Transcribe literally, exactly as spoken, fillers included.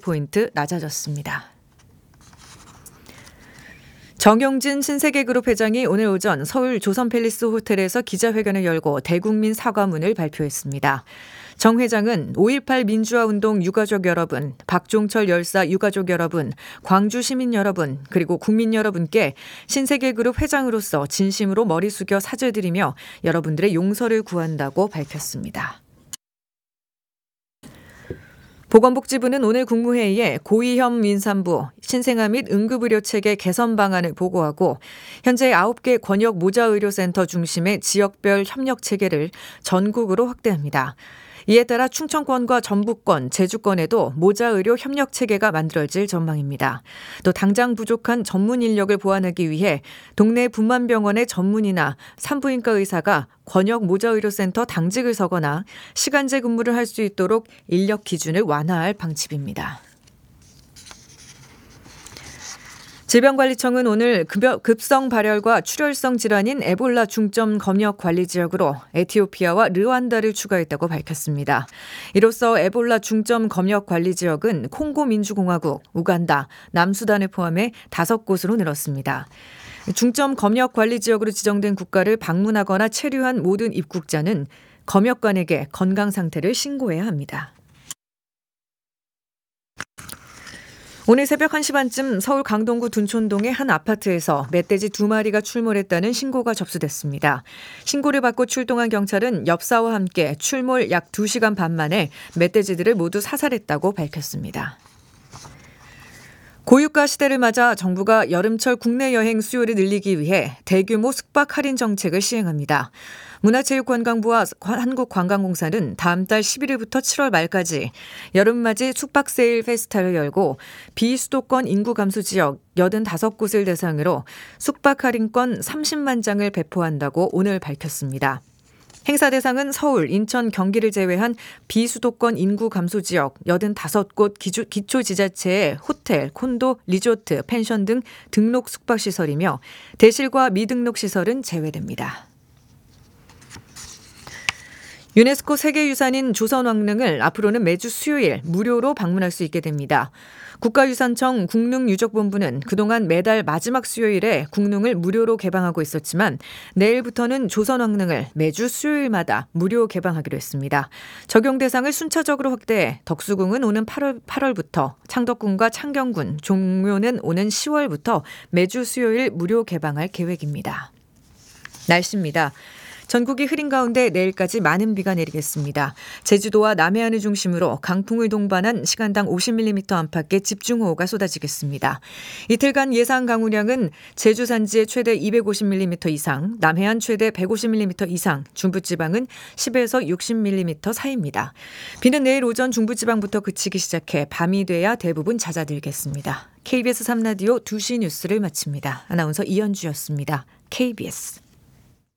포인트 낮아졌습니다. 정용진 신세계그룹 회장이 오늘 오전 서울 조선팰리스 호텔에서 기자회견을 열고 대국민 사과문을 발표했습니다. 정 회장은 오일팔 민주화운동 유가족 여러분, 박종철 열사 유가족 여러분, 광주 시민 여러분, 그리고 국민 여러분께 신세계그룹 회장으로서 진심으로 머리 숙여 사죄드리며 여러분들의 용서를 구한다고 밝혔습니다. 보건복지부는 오늘 국무회의에 고위험 민산부, 신생아 및 응급의료체계 개선 방안을 보고하고 현재 아홉 개 권역 모자의료센터 중심의 지역별 협력체계를 전국으로 확대합니다. 이에 따라 충청권과 전북권, 제주권에도 모자의료 협력체계가 만들어질 전망입니다. 또 당장 부족한 전문 인력을 보완하기 위해 동네 분만병원의 전문의나 산부인과 의사가 권역 모자의료센터 당직을 서거나 시간제 근무를 할 수 있도록 인력 기준을 완화할 방침입니다. 질병관리청은 오늘 급성 발열과 출혈성 질환인 에볼라 중점 검역 관리 지역으로 에티오피아와 르완다를 추가했다고 밝혔습니다. 이로써 에볼라 중점 검역 관리 지역은 콩고 민주공화국, 우간다, 남수단을 포함해 다섯 곳으로 늘었습니다. 중점 검역 관리 지역으로 지정된 국가를 방문하거나 체류한 모든 입국자는 검역관에게 건강 상태를 신고해야 합니다. 오늘 새벽 한 시 반쯤 서울 강동구 둔촌동의 한 아파트에서 멧돼지 두 마리가 출몰했다는 신고가 접수됐습니다. 신고를 받고 출동한 경찰은 엽사와 함께 출몰 약 두 시간 반 만에 멧돼지들을 모두 사살했다고 밝혔습니다. 고유가 시대를 맞아 정부가 여름철 국내 여행 수요를 늘리기 위해 대규모 숙박 할인 정책을 시행합니다. 문화체육관광부와 한국관광공사는 다음 달 십일 일부터 칠월 말까지 여름맞이 숙박 세일 페스타를 열고 비수도권 인구 감소 지역 팔십오 곳을 대상으로 숙박 할인권 삼십만 장을 배포한다고 오늘 밝혔습니다. 행사 대상은 서울, 인천, 경기를 제외한 비수도권 인구 감소 지역 팔십오 곳 기초지자체의 호텔, 콘도, 리조트, 펜션 등 등록 숙박시설이며 대실과 미등록 시설은 제외됩니다. 유네스코 세계유산인 조선왕릉을 앞으로는 매주 수요일 무료로 방문할 수 있게 됩니다. 국가유산청 국릉유적본부는 그동안 매달 마지막 수요일에 국릉을 무료로 개방하고 있었지만 내일부터는 조선왕릉을 매주 수요일마다 무료 개방하기로 했습니다. 적용 대상을 순차적으로 확대해 덕수궁은 오는 팔월, 팔월부터, 창덕궁과 창경궁, 종묘는 오는 시월부터 매주 수요일 무료 개방할 계획입니다. 날씨입니다. 전국이 흐린 가운데 내일까지 많은 비가 내리겠습니다. 제주도와 남해안을 중심으로 강풍을 동반한 시간당 오십 밀리미터 안팎의 집중호우가 쏟아지겠습니다. 이틀간 예상 강우량은 제주 산지의 최대 이백오십 밀리미터 이상, 남해안 최대 백오십 밀리미터 이상, 중부지방은 십에서 육십 밀리미터 사이입니다. 비는 내일 오전 중부지방부터 그치기 시작해 밤이 돼야 대부분 잦아들겠습니다. 케이비에스 삼 라디오 두 시 뉴스를 마칩니다. 아나운서 이현주였습니다. 케이비에스